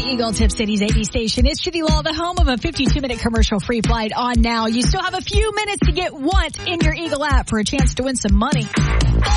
Eagle Tip City's AV station. It's Judy Law, the home of a 52-minute commercial-free flight on now. You still have a few minutes to get Want in your Eagle app for a chance to win some money.